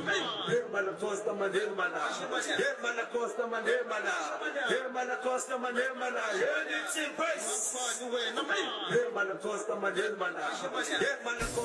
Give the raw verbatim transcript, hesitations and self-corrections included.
Hermana Costa, man, hermana. Hermana Costa, man, hermana. Hermana Costa, man, hermana. Hermana Costa, man, hermana. Hermana Costa.